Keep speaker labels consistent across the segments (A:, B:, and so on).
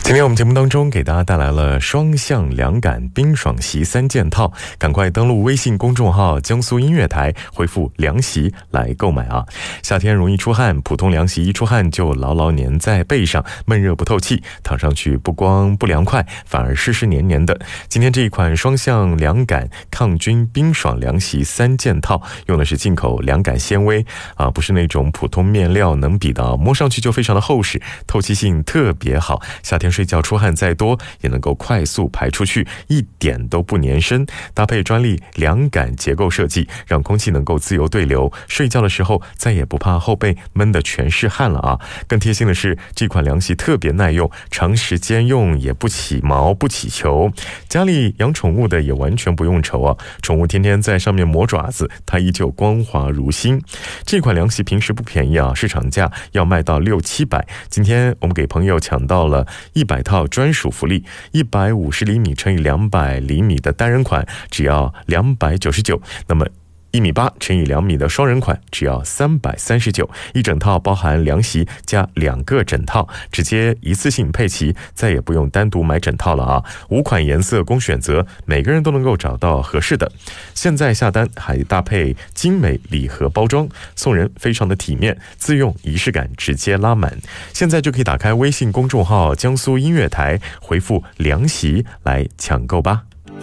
A: 今天我们节目当中给大家带来了双向凉感冰爽席3件套，赶快登录微信公众号江苏音乐台，回复凉席来购买啊。夏天容易出汗，普通凉席一出汗就牢牢粘在背上，闷热不透气，躺上去不光不凉快，反而湿湿黏黏的。今天这一款双向凉感抗菌冰爽凉席3件套，用的是进口凉感纤维啊，不是那种普通面料能比的，摸上去就非常的厚实，透气性特别好，夏天睡觉出汗再多也能够快速排出去，一点都不粘身。搭配专利凉感结构设计，让空气能够自由对流，睡觉的时候再也不怕后背闷得全是汗了啊！更贴心的是，这款凉席特别耐用，长时间用也不起毛不起球，家里养宠物的也完全不用愁啊，宠物天天在上面磨爪子，它依旧光滑如新。这款凉席平时不便宜啊，市场价要卖到600-700，今天我们给朋友抢到了100套专属福利，150厘米乘以200厘米的单人款只要299，那么1.8米乘以2米的双人款只要339，一整套包含凉席加2个枕套，直接一次性配齐，再也不用单独买枕套了啊！5款颜色供选择，每个人都能够找到合适的。现在下单还搭配精美礼盒包装，送人非常的体面，自用仪式感直接拉满。现在就可以打开微信公众号江苏音乐台，回复凉席来抢购吧。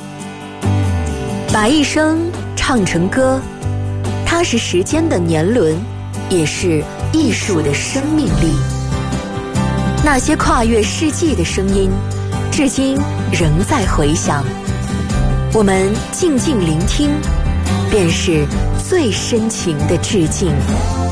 B: 把一生唱成歌，它是时间的年轮，也是艺术的生命力。那些跨越世纪的声音，至今仍在回响。我们静静聆听，便是最深情的致敬。